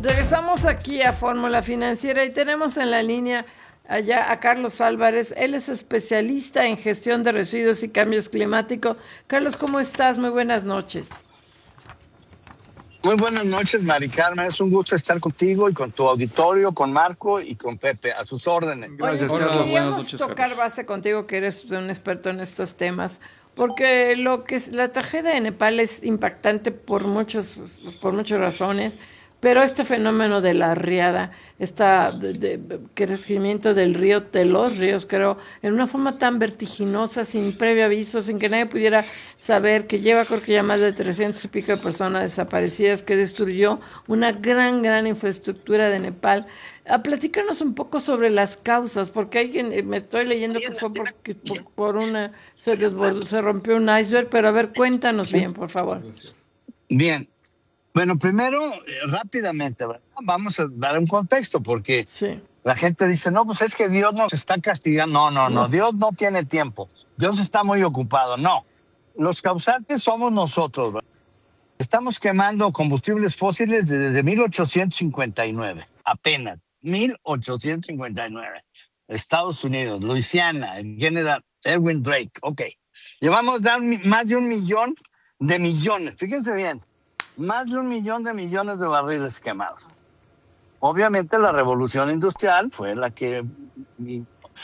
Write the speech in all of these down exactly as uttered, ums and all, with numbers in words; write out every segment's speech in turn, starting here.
Regresamos aquí a Fórmula Financiera y tenemos en la línea allá a Carlos Álvarez. Él es especialista en gestión de residuos y cambios climáticos. Carlos, ¿cómo estás? Muy buenas noches. Muy buenas noches, Mari Carmen. Es un gusto estar contigo y con tu auditorio, con Marco y con Pepe. A sus órdenes. Gracias, Oye, Carlos. Queríamos noches, tocar Carlos. base contigo, que eres un experto en estos temas, porque lo que es la tragedia de Nepal es impactante por muchos, por muchas razones. Pero este fenómeno de la riada, este de, de, crecimiento del río, de los ríos, creo, en una forma tan vertiginosa, sin previo aviso, sin que nadie pudiera saber, que lleva creo que ya más de trescientos y pico de personas desaparecidas, que destruyó una gran, gran infraestructura de Nepal. A platícanos un poco sobre las causas, porque hay quien, me estoy leyendo que fue porque, por, por una, se desbordó, se rompió un iceberg, pero a ver, cuéntanos bien, por favor. Bien. Bueno, primero, eh, rápidamente, ¿verdad? Vamos a dar un contexto, porque sí. La gente dice, no, pues es que Dios nos está castigando. No, no, no, no, Dios no tiene tiempo. Dios está muy ocupado. No, los causantes somos nosotros, ¿verdad? Estamos quemando combustibles fósiles desde mil ochocientos cincuenta y nueve, apenas, mil ochocientos cincuenta y nueve. Estados Unidos, Luisiana, el general Erwin Drake, ok. Llevamos más de un millón de millones, fíjense bien. Más de un millón de millones de barriles quemados. Obviamente la revolución industrial fue la que eh,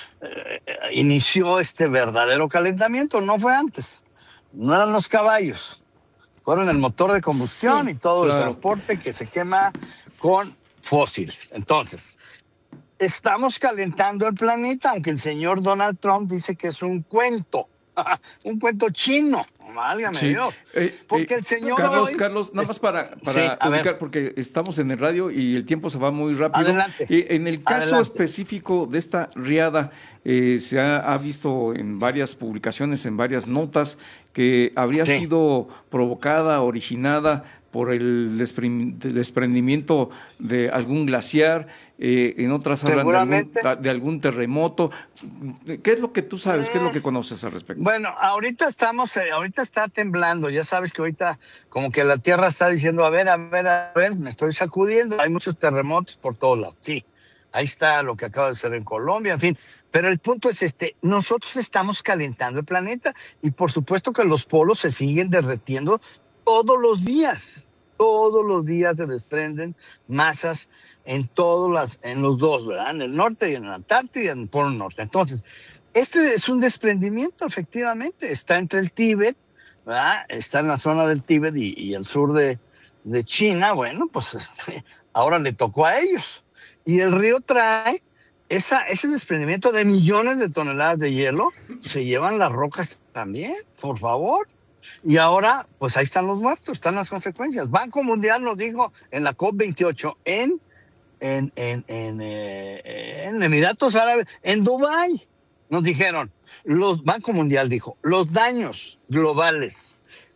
inició este verdadero calentamiento, no fue antes. No eran los caballos, fueron el motor de combustión sí, y todo claro. El transporte que se quema con fósiles. Entonces, estamos calentando el planeta, aunque el señor Donald Trump dice que es un cuento. Un cuento chino, válgame sí. Dios. Eh, porque eh, el señor Carlos, hoy... Carlos, nada más para, para sí, ubicar, porque estamos en el radio y el tiempo se va muy rápido. Adelante. Eh, en el caso Adelante. específico de esta riada, eh, se ha, ha visto en varias publicaciones, en varias notas, que habría sí. sido provocada, originada por el desprendimiento de algún glaciar, eh, en otras hablan de algún, de algún terremoto. ¿Qué es lo que tú sabes? ¿Qué es lo que conoces al respecto? Bueno, ahorita estamos, eh, ahorita está temblando, ya sabes que ahorita como que la tierra está diciendo, a ver, a ver, a ver, me estoy sacudiendo, hay muchos terremotos por todos lados, sí. Ahí está lo que acaba de ser en Colombia, en fin. Pero el punto es este, nosotros estamos calentando el planeta y por supuesto que los polos se siguen derretiendo todos los días, todos los días se desprenden masas en todos las, en los dos, ¿verdad? En el norte y en la Antártida y en el Polo Norte. Entonces, este es un desprendimiento, efectivamente, está entre el Tíbet, ¿verdad? Está en la zona del Tíbet y, y el sur de, de China. Bueno, pues este, ahora le tocó a ellos. Y el río trae esa, ese desprendimiento de millones de toneladas de hielo, se llevan las rocas también, por favor. Y ahora, pues ahí están los muertos, están las consecuencias. Banco Mundial nos dijo en la COP veintiocho en, en, en, en, eh, en Emiratos Árabes, en Dubái, nos dijeron, los Banco Mundial dijo, los daños globales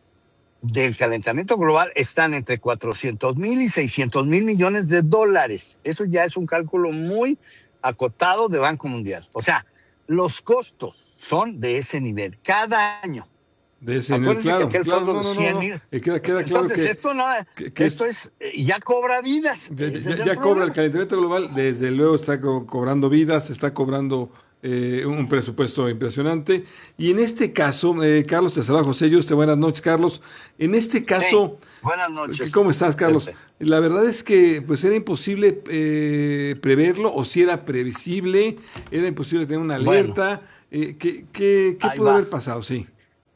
del calentamiento global están entre cuatrocientos mil y seiscientos mil millones de dólares. Eso ya es un cálculo muy acotado de Banco Mundial. O sea, los costos son de ese nivel cada año. De ese nivel, claro, que claro, no, no, no, cien mil. no. Queda, queda claro Entonces, que, esto, no, que, que esto es, es, ya cobra vidas. Ya, ya, ya cobra el calentamiento global, desde luego está co- cobrando vidas, está cobrando eh, un presupuesto impresionante. Y en este caso, eh, Carlos, te saluda José Yuste, buenas noches, Carlos. En este caso, sí, buenas noches. ¿Cómo estás, Carlos? Pepe. La verdad es que pues era imposible eh, preverlo, o si era previsible, era imposible tener una alerta. Bueno, eh, ¿Qué, qué, qué pudo va. haber pasado? Sí.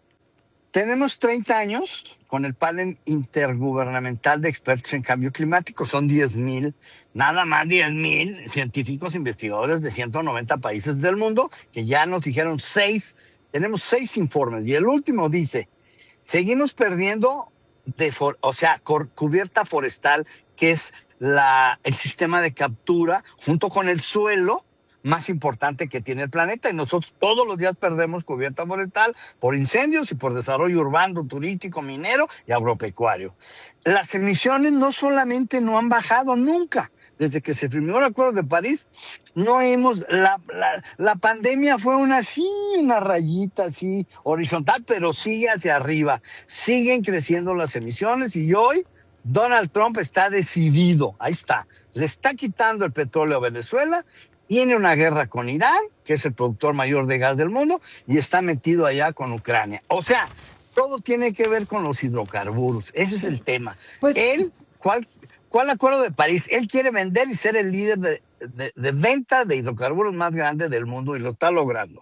Tenemos treinta años con el panel intergubernamental de expertos en cambio climático. Son diez mil, nada más diez mil científicos investigadores de ciento noventa países del mundo que ya nos dijeron seis, tenemos seis informes. Y el último dice, seguimos perdiendo, de for, o sea, cor, cubierta forestal, que es la, el sistema de captura junto con el suelo más importante que tiene el planeta, y nosotros todos los días perdemos cubierta forestal por incendios y por desarrollo urbano, turístico, minero y agropecuario. Las emisiones no solamente no han bajado nunca, desde que se firmó el Acuerdo de París, no hemos, la, la, la pandemia fue una así, una rayita así horizontal, pero sigue hacia arriba, siguen creciendo las emisiones y hoy Donald Trump está decidido, ahí está, le está quitando el petróleo a Venezuela, tiene una guerra con Irán, que es el productor mayor de gas del mundo, y está metido allá con Ucrania. O sea, todo tiene que ver con los hidrocarburos, ese es el tema. Pues, él, ¿cuál, ¿cuál acuerdo de París? Él quiere vender y ser el líder de, de, de venta de hidrocarburos más grande del mundo, y lo está logrando.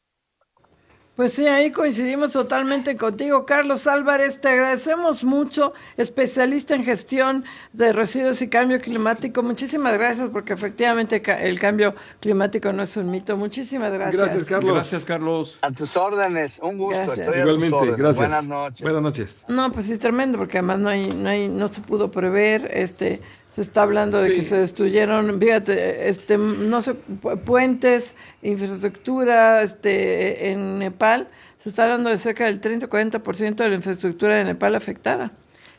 Pues sí, ahí coincidimos totalmente contigo, Carlos Álvarez. Te agradecemos mucho, especialista en gestión de residuos y cambio climático. Muchísimas gracias, porque efectivamente el cambio climático no es un mito. Muchísimas gracias. Gracias, Carlos. Gracias, Carlos. A tus órdenes, un gusto. Gracias. Estoy Igualmente, a tus órdenes. gracias. Buenas noches. Buenas noches. No, pues sí, tremendo, porque además no hay, no hay, no se pudo prever, este... Se está hablando de sí. que se destruyeron, fíjate, este, no sé, puentes, infraestructura, este, en Nepal, se está hablando de cerca del treinta o cuarenta por ciento de la infraestructura de Nepal afectada.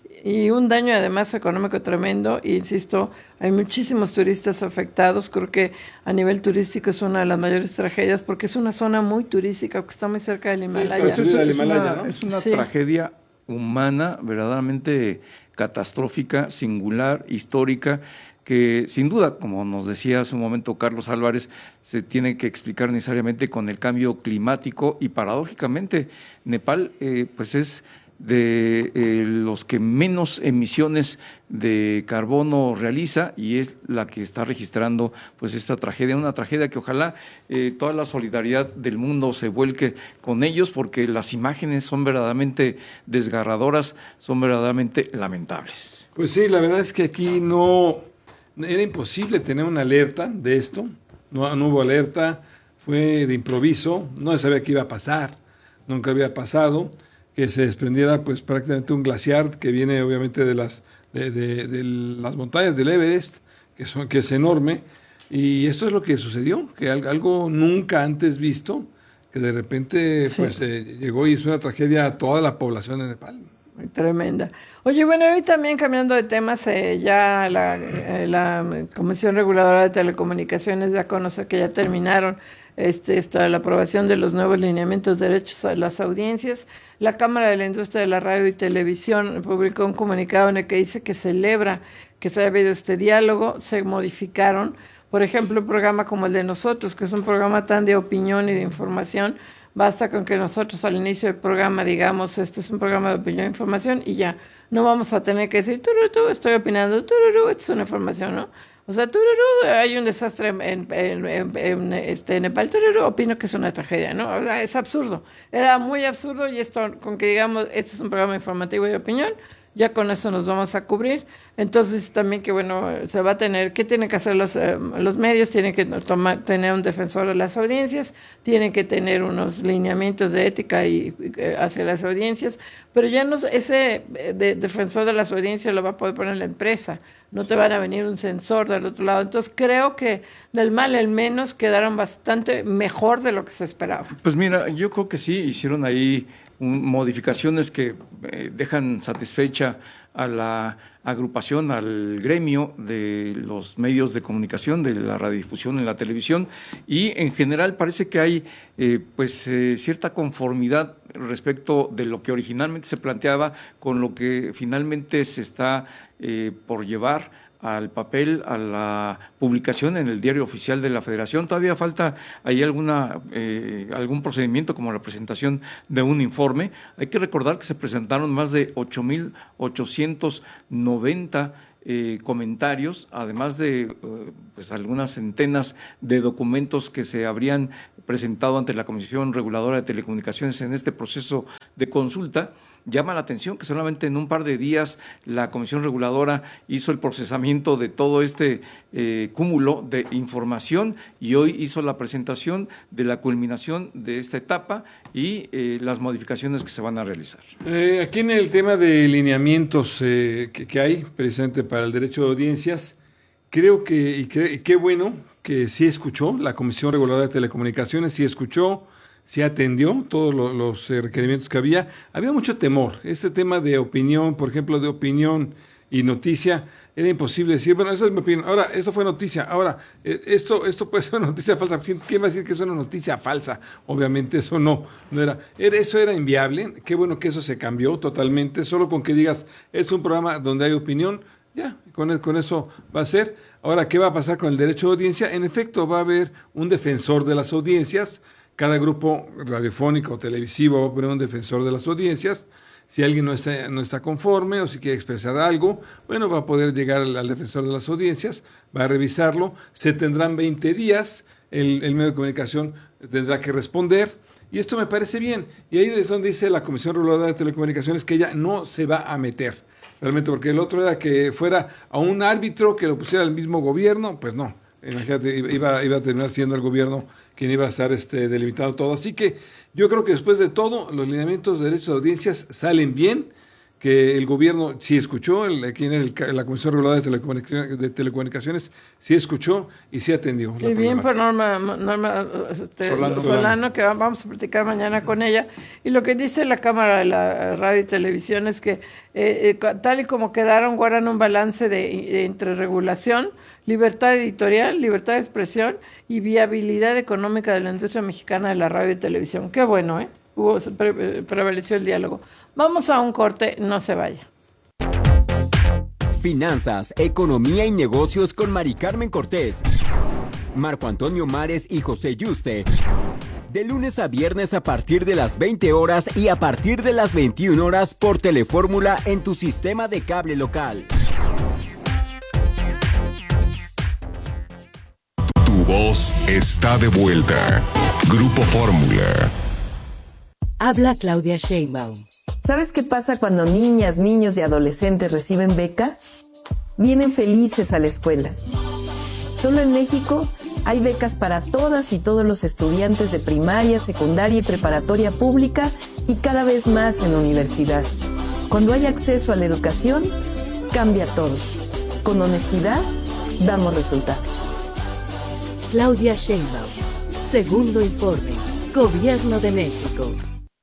Y un daño además económico tremendo, e insisto, hay muchísimos turistas afectados. Creo que a nivel turístico es una de las mayores tragedias, porque es una zona muy turística, porque está muy cerca del Himalaya. Sí, es, es, Himalaya, una, ¿no? es una sí. tragedia humana verdaderamente catastrófica, singular, histórica, que sin duda, como nos decía hace un momento Carlos Álvarez, se tiene que explicar necesariamente con el cambio climático, y paradójicamente Nepal eh, pues es de eh, los que menos emisiones de carbono realiza, y es la que está registrando pues esta tragedia, una tragedia que ojalá eh, toda la solidaridad del mundo se vuelque con ellos, porque las imágenes son verdaderamente desgarradoras, son verdaderamente lamentables. Pues sí, la verdad es que aquí no era imposible tener una alerta de esto, no, no hubo alerta, fue de improviso, no se sabía qué iba a pasar, nunca había pasado que se desprendiera pues prácticamente un glaciar que viene obviamente de las de, de, de las montañas del Everest, que son que es enorme, y esto es lo que sucedió, que algo nunca antes visto, que de repente sí. pues eh, llegó y hizo una tragedia a toda la población de Nepal. Tremenda. Oye, bueno, hoy también cambiando de temas, eh, ya la, eh, la Comisión Reguladora de Telecomunicaciones ya conoce que ya terminaron este, esta, la aprobación de los nuevos lineamientos de derechos a las audiencias. La Cámara de la Industria de la Radio y Televisión publicó un comunicado en el que dice que celebra que se haya habido este diálogo. Se modificaron, por ejemplo, un programa como el de nosotros, que es un programa tan de opinión y de información. Basta con que nosotros al inicio del programa digamos, este es un programa de opinión e información, y ya no vamos a tener que decir, tururú, estoy opinando, tururú, esto es una información, ¿no? O sea, tururú, hay un desastre en, en, en, en, en este, Nepal, tururú, opino que es una tragedia, ¿no? O sea, es absurdo, era muy absurdo, y esto, con que digamos, este es un programa informativo y de opinión, ya con eso nos vamos a cubrir. Entonces también que bueno, se va a tener, ¿qué tienen que hacer los, eh, los medios? Tienen que tomar, tener un defensor de las audiencias, tienen que tener unos lineamientos de ética y, eh, hacia las audiencias, pero ya no, ese de, defensor de las audiencias lo va a poder poner la empresa, no te van a venir un censor del otro lado. Entonces creo que del mal el menos quedaron bastante mejor de lo que se esperaba. Pues mira, yo creo que sí, hicieron ahí modificaciones que eh, dejan satisfecha a la agrupación, al gremio de los medios de comunicación, de la radiodifusión en la televisión, y en general parece que hay eh, pues eh, cierta conformidad respecto de lo que originalmente se planteaba con lo que finalmente se está eh, por llevar al papel, a la publicación en el diario oficial de la Federación. Todavía falta ahí alguna eh, algún procedimiento como la presentación de un informe. Hay que recordar que se presentaron más de ocho mil ochocientos noventa eh, comentarios, además de eh, pues algunas centenas de documentos que se habrían presentado ante la Comisión Reguladora de Telecomunicaciones en este proceso de consulta. Llama la atención que solamente en un par de días la Comisión Reguladora hizo el procesamiento de todo este eh, cúmulo de información, y hoy hizo la presentación de la culminación de esta etapa y eh, las modificaciones que se van a realizar. Eh, aquí en el tema de lineamientos eh, que, que hay precisamente para el derecho de audiencias, creo que, y que, qué bueno que sí escuchó la Comisión Reguladora de Telecomunicaciones, sí escuchó, se atendió todos los, los requerimientos que había. Había mucho temor. Este tema de opinión, por ejemplo, de opinión y noticia, era imposible decir, bueno, eso es mi opinión. Ahora, esto fue noticia. Ahora, eh, esto esto puede ser una noticia falsa. ¿Quién, quién va a decir que es una noticia falsa? Obviamente eso no, no era, era. Eso era inviable. Qué bueno que eso se cambió totalmente. Solo con que digas, es un programa donde hay opinión, ya, con, el, con eso va a ser. Ahora, ¿qué va a pasar con el derecho de audiencia? En efecto, va a haber un defensor de las audiencias. Cada grupo radiofónico o televisivo va a poner un defensor de las audiencias. Si alguien no está, no está conforme o si quiere expresar algo, bueno, va a poder llegar al, al defensor de las audiencias, va a revisarlo, se tendrán veinte días, el, el medio de comunicación tendrá que responder, y esto me parece bien. Y ahí es donde dice la Comisión Reguladora de Telecomunicaciones que ella no se va a meter, realmente, porque el otro era que fuera a un árbitro que lo pusiera el mismo gobierno, pues no. Imagínate, iba, iba a terminar siendo el gobierno quien iba a estar este, delimitado todo. Así que yo creo que después de todo, los lineamientos de derechos de audiencias salen bien, que el gobierno sí escuchó, el, aquí en el, la Comisión Reguladora de Telecomunicaciones, de Telecomunicaciones sí escuchó y sí atendió. Sí, bien por Norma, Norma este, Solano, Solano, que vamos a platicar mañana con ella. Y lo que dice la Cámara de la Radio y Televisión es que eh, eh, tal y como quedaron, guardan un balance de, de entre regulación, libertad editorial, libertad de expresión y viabilidad económica de la industria mexicana de la radio y televisión. Qué bueno, ¿eh? Hubo, pre, prevaleció el diálogo. Vamos a un corte, no se vaya. Finanzas, economía y negocios con Mari Carmen Cortés, Marco Antonio Mares y José Yuste. De lunes a viernes a partir de las veinte horas y a partir de las veintiuna horas por Telefórmula en tu sistema de cable local. Tu voz está de vuelta. Grupo Fórmula. Habla Claudia Sheinbaum. ¿Sabes qué pasa cuando niñas, niños y adolescentes reciben becas? Vienen felices a la escuela. Solo en México hay becas para todas y todos los estudiantes de primaria, secundaria y preparatoria pública y cada vez más en la universidad. Cuando hay acceso a la educación, cambia todo. Con honestidad, damos resultados. Claudia Sheinbaum. Segundo informe. Gobierno de México.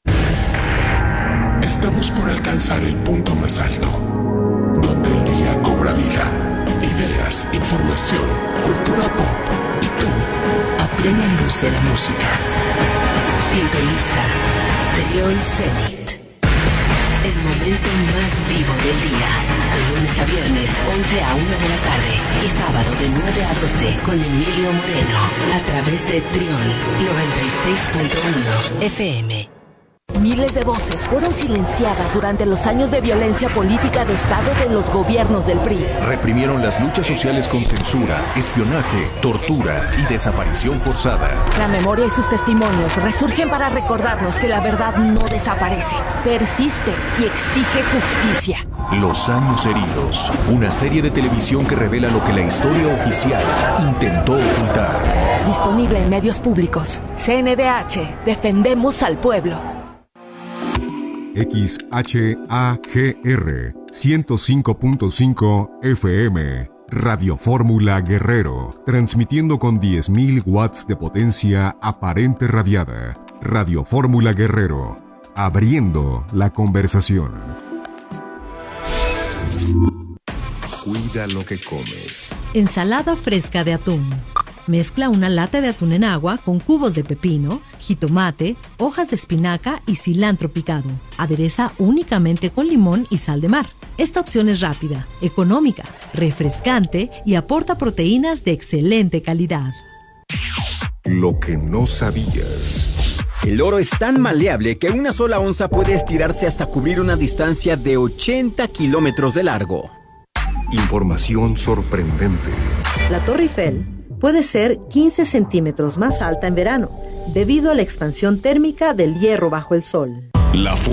Estamos por alcanzar el punto más alto, donde el día cobra vida, ideas, información, cultura pop y tú, a plena luz de la música. Sintoniza Trión Zenit, el momento más vivo del día, de lunes a viernes, once a una de la tarde, y sábado de nueve a doce con Emilio Moreno, a través de Trión noventa y seis punto uno F M. Miles de voces fueron silenciadas durante los años de violencia política de Estado de los gobiernos del P R I. Reprimieron las luchas sociales con censura, espionaje, tortura y desaparición forzada. La memoria y sus testimonios resurgen para recordarnos que la verdad no desaparece, persiste y exige justicia. Los años heridos, una serie de televisión que revela lo que la historia oficial intentó ocultar. Disponible en medios públicos. C N D H, defendemos al pueblo. X H A G R ciento cinco punto cinco F M, Radio Fórmula Guerrero, transmitiendo con diez mil watts de potencia aparente radiada. Radio Fórmula Guerrero, abriendo la conversación. Cuida lo que comes. Ensalada fresca de atún. Mezcla una lata de atún en agua con cubos de pepino, jitomate, hojas de espinaca y cilantro picado. Adereza únicamente con limón y sal de mar. Esta opción es rápida, económica, refrescante y aporta proteínas de excelente calidad. Lo que no sabías. El oro es tan maleable que una sola onza puede estirarse hasta cubrir una distancia de ochenta kilómetros de largo. Información sorprendente. La Torre Eiffel puede ser quince centímetros más alta en verano, debido a la expansión térmica del hierro bajo el sol. La